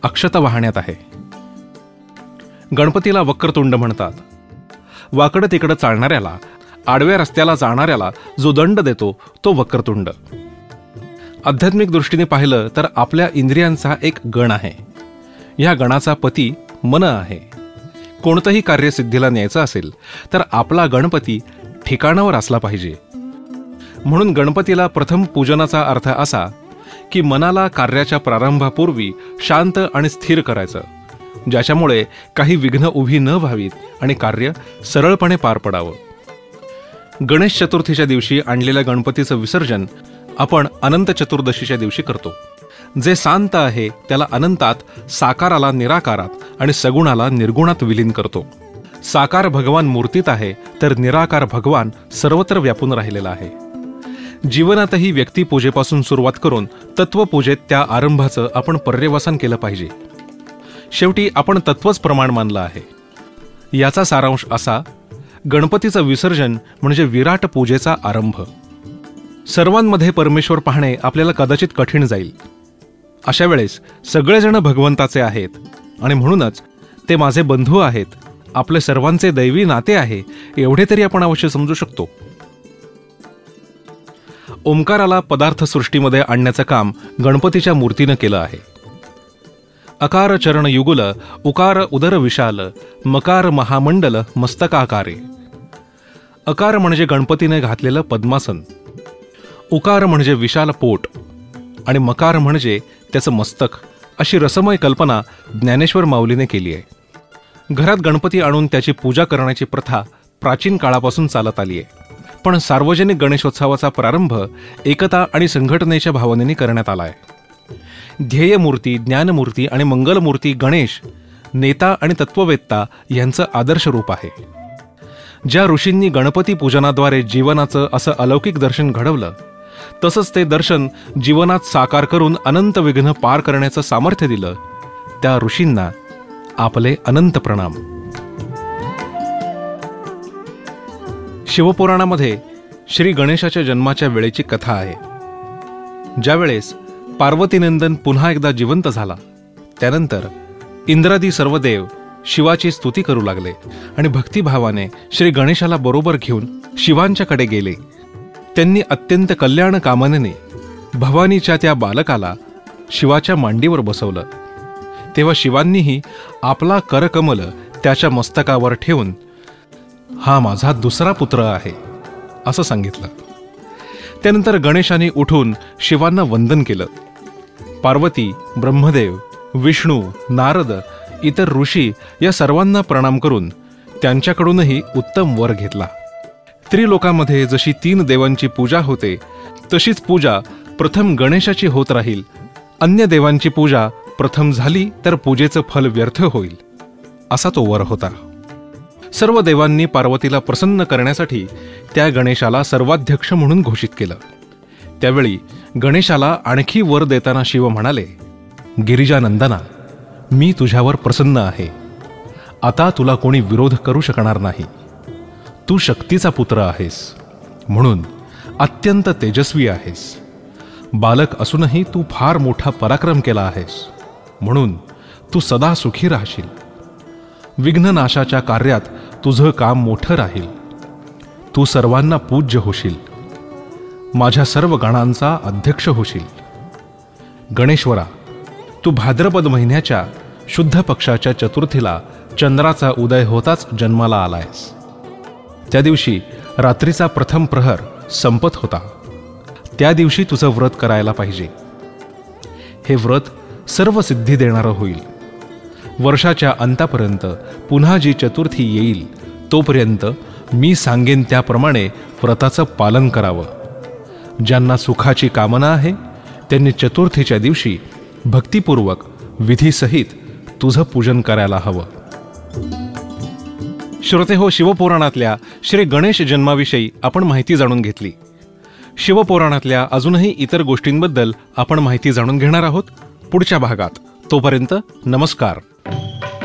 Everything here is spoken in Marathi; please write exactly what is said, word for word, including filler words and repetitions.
अक्षता वाहण्यात आहे. गणपतीला वक्रतुंड म्हणतात. वाकडं तिकडं चालणाऱ्याला, आडव्या रस्त्याला जाणाऱ्याला जो दंड देतो तो वक्रतुंड. आध्यात्मिक दृष्टीने पाहिलं तर आपल्या इंद्रियांचा एक गण आहे. या गणाचा पती मन आहे. कोणतंही कार्य सिद्धीला न्यायचं असेल तर आपला गणपती ठिकाणावर असला पाहिजे. म्हणून गणपतीला प्रथम पूजनाचा अर्थ असा की मनाला कार्याच्या प्रारंभापूर्वी शांत आणि स्थिर करायचं, ज्याच्यामुळे काही विघ्न उभी न व्हावीत आणि कार्य सरळपणे पार पडावं. गणेश चतुर्थीच्या दिवशी आणलेल्या गणपतीचं विसर्जन आपण अनंत चतुर्दशीच्या दिवशी करतो. जे शांत आहे त्याला अनंतात, साकाराला निराकारात आणि सगुणाला निर्गुणात विलीन करतो. साकार भगवान मूर्तीत आहे तर निराकार भगवान सर्वत्र व्यापून राहिलेला आहे. जीवनातही व्यक्तिपूजेपासून सुरुवात करून तत्वपूजेत त्या आरंभाचं आपण पर्यवसान केलं पाहिजे. शेवटी आपण तत्वच प्रमाण मानलं आहे. याचा सारांश असा, गणपतीचं विसर्जन म्हणजे विराट पूजेचा आरंभ. सर्वांमध्ये परमेश्वर पाहणे आपल्याला कदाचित कठीण जाईल. अशा वेळेस सगळेजण भगवंताचे आहेत आणि म्हणूनच ते माझे बंधू आहेत, आपले सर्वांचे दैवी नाते आहे, एवढे तरी आपण अवश्य समजू शकतो. ओंकाराला पदार्थ सृष्टीमध्ये आणण्याचं काम गणपतीच्या मूर्तीनं केलं आहे. अकार चरण युगुल, उकार उदर विशाल, मकार महामंडल मस्तकाकारे. अकार म्हणजे गणपतीने घातलेलं पद्मासन, उकार म्हणजे विशाल पोट आणि मकार म्हणजे त्याचं मस्तक, अशी रसमय कल्पना ज्ञानेश्वर माऊलीने केली आहे. घरात गणपती आणून त्याची पूजा करण्याची प्रथा प्राचीन काळापासून चालत आली आहे. पण सार्वजनिक गणेशोत्सवाचा प्रारंभ एकता आणि संघटनेच्या भावनेने करण्यात आला आहे. ध्येयमूर्ती, ज्ञानमूर्ती आणि मंगलमूर्ती गणेश नेता आणि तत्ववेत्ता यांचं आदर्श रूप आहे. ज्या ऋषींनी गणपती पूजनाद्वारे जीवनाचं असं अलौकिक दर्शन घडवलं, तसंच ते दर्शन जीवनात साकार करून अनंत विघ्न पार करण्याचं सामर्थ्य दिलं, त्या ऋषींना आपले अनंत प्रणाम. शिवपुराणामध्ये श्री गणेशाच्या जन्माच्या वेळेची कथा आहे. ज्यावेळेस पार्वतीनंदन पुन्हा एकदा जिवंत झाला, त्यानंतर इंद्रादी सर्व देव शिवाची स्तुती करू लागले आणि भक्तिभावाने श्री गणेशाला बरोबर घेऊन शिवांच्याकडे गेले. त्यांनी अत्यंत कल्याण कामनेने भवानीच्या त्या बालकाला शिवाच्या मांडीवर बसवलं. तेव्हा शिवांनीही आपला करकमल त्याच्या मस्तकावर ठेवून, हा माझा दुसरा पुत्र आहे, असं सांगितलं. त्यानंतर गणेशाने उठून शिवांना वंदन केलं. पार्वती, ब्रह्मदेव, विष्णू, नारद, इतर ऋषी या सर्वांना प्रणाम करून त्यांच्याकडूनही उत्तम वर घेतला. त्रिलोकामध्ये जशी तीन देवांची पूजा होते, तशीच पूजा प्रथम गणेशाची होत राहील. अन्य देवांची पूजा प्रथम झाली तर पूजेचं फल व्यर्थ होईल, असा तो वर होता. सर्व देवांनी पार्वतीला प्रसन्न करण्यासाठी त्या गणेशाला सर्वाध्यक्ष म्हणून घोषित केलं. त्यावेळी गणेशाला आणखी वर देताना शिव म्हणाले, गिरिजानंदना, मी तुझ्यावर प्रसन्न आहे. आता तुला कोणी विरोध करू शकणार नाही. तू शक्तीचा पुत्र आहेस, म्हणून अत्यंत तेजस्वी आहेस. बालक असूनही तू फार मोठा पराक्रम केला आहेस, म्हणून तू सदा सुखी राहशील. विघ्ननाशाच्या कार्यात तुझं काम मोठं राहील. तू सर्वांना पूज्य होशील. माझ्या सर्व गणांचा अध्यक्ष होशील. गणेश्वरा, तू भाद्रपद महिन्याच्या शुद्ध पक्षाच्या चतुर्थीला चंद्राचा उदय होताच जन्माला आलायस. त्या दिवशी रात्रीचा प्रथम प्रहर संपत होता. त्या दिवशी तुझं व्रत करायला पाहिजे. हे व्रत सर्व सिद्धी देणारं होईल. वर्षाच्या अंतापर्यंत पुन्हा जी चतुर्थी येईल तोपर्यंत मी सांगेन त्याप्रमाणे व्रताचं पालन करावं. ज्यांना सुखाची कामना आहे त्यांनी चतुर्थीच्या दिवशी भक्तिपूर्वक विधीसहित तुझं पूजन करायला हवं. श्रोते हो, शिवपुराणातल्या श्री गणेश जन्माविषयी आपण माहिती जाणून घेतली. शिवपुराणातल्या अजूनही इतर गोष्टींबद्दल आपण माहिती जाणून घेणार आहोत पुढच्या भागात. तोपर्यंत नमस्कार.